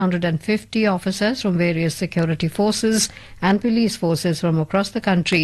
150 officers from various security forces and police forces from across the country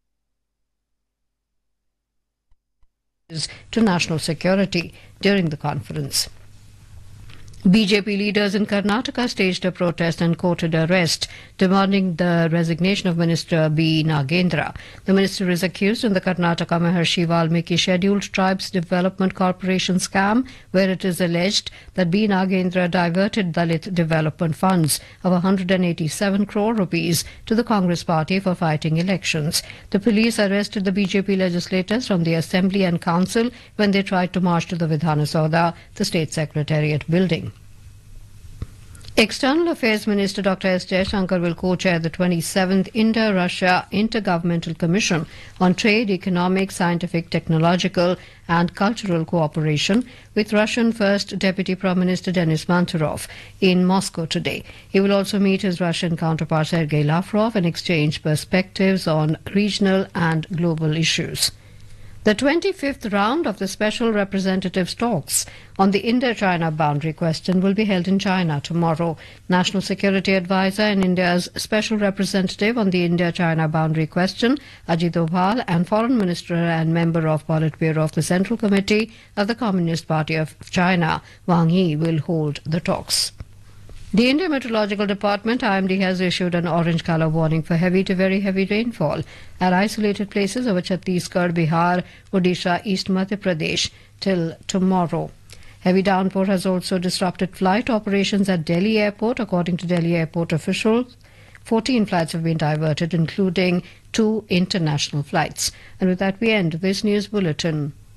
to national security during the conference. BJP leaders in Karnataka staged a protest and courted arrest, demanding the resignation of Minister B. Nagendra. The minister is accused in the Karnataka Maharshi Valmiki Scheduled Tribes Development Corporation scam, where it is alleged that B. Nagendra diverted Dalit development funds of 187 crore rupees to the Congress party for fighting elections. The police arrested the BJP legislators from the Assembly and Council when they tried to march to the Vidhana Sauda, the state secretariat building. External Affairs Minister Dr. S. Jaishankar will co-chair the 27th India-Russia Intergovernmental Commission on Trade, Economic, Scientific, Technological and Cultural Cooperation with Russian First Deputy Prime Minister Denis Manturov in Moscow today. He will also meet his Russian counterpart Sergei Lavrov and exchange perspectives on regional and global issues. The 25th round of the Special Representatives' talks on the India-China boundary question will be held in China tomorrow. National Security Advisor and India's Special Representative on the India-China boundary question, Ajit Doval, and Foreign Minister and member of Politburo of the Central Committee of the Communist Party of China, Wang Yi, will hold the talks. The Indian Meteorological Department, IMD, has issued an orange colour warning for heavy to very heavy rainfall at isolated places over Chhattisgarh, Bihar, Odisha, East Madhya Pradesh till tomorrow. Heavy downpour has also disrupted flight operations at Delhi Airport. According to Delhi Airport officials, 14 flights have been diverted, including 2 international flights. And with that, we end this news bulletin.